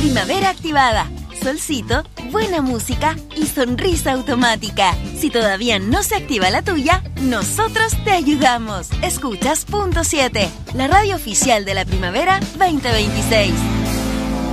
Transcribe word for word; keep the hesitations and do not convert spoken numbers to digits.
Primavera activada. Solcito, buena música y sonrisa automática. Si todavía no se activa la tuya, nosotros te ayudamos. Escuchas Punto siete, la radio oficial de la Primavera veinte veintiséis.